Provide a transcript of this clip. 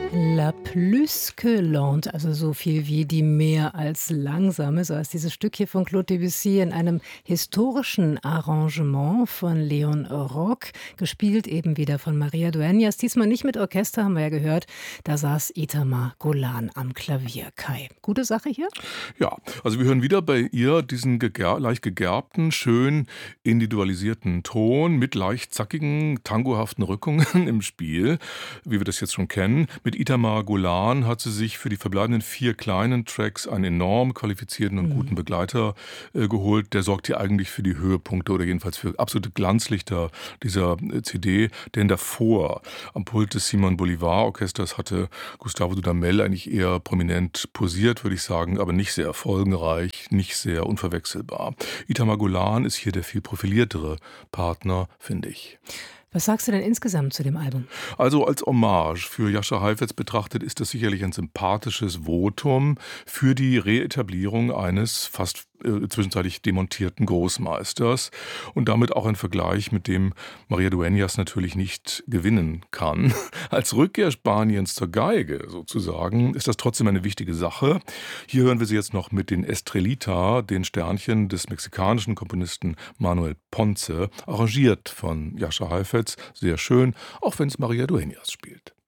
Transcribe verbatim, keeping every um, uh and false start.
La plus que lente, also so viel wie die mehr als langsame, so heißt dieses Stück hier von Claude Debussy in einem historischen Arrangement von Leon Rock, gespielt eben wieder von Maria Dueñas. Diesmal nicht mit Orchester, haben wir ja gehört. Da saß Itamar Golan am Klavier. Kai, gute Sache hier? Ja, also wir hören wieder bei ihr diesen geger leicht gegerbten, schön individualisierten Ton mit leicht zackigen, tangohaften Rückungen im Spiel, wie wir das jetzt schon kennen. Mit Itamar Golan hat sie sich für die verbleibenden vier kleinen Tracks einen enorm qualifizierten und guten Mhm. Begleiter äh, geholt. Der sorgt hier eigentlich für die Höhepunkte oder jedenfalls für absolute Glanzlichter dieser äh, C D. Denn davor, am Pult des Simon Bolivar Orchesters, hatte Gustavo Dudamel eigentlich eher prominent posiert, würde ich sagen, aber nicht sehr folgenreich, nicht sehr unverwechselbar. Itamar Golan ist hier der viel profiliertere Partner, finde ich. Was sagst du denn insgesamt zu dem Album? Also als Hommage für Jascha Heifetz betrachtet ist das sicherlich ein sympathisches Votum für die Reetablierung eines fast äh, zwischenzeitlich demontierten Großmeisters und damit auch ein Vergleich, mit dem Maria Dueñas natürlich nicht gewinnen kann. Als Rückkehr Spaniens zur Geige sozusagen ist das trotzdem eine wichtige Sache. Hier hören wir sie jetzt noch mit den Estrelita, den Sternchen des mexikanischen Komponisten Manuel Ponce, arrangiert von Jascha Heifetz. Sehr schön, auch wenn es Maria Dueñas spielt.